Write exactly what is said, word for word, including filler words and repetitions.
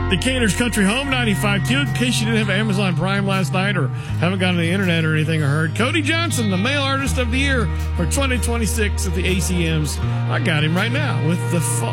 Decatur's Country Home ninety-five point two. In case you didn't have Amazon Prime last night or haven't gone to the internet or anything or heard, Cody Johnson, the Male Artist of the Year for twenty twenty-six at the A C Ms. I got him right now with The Fall.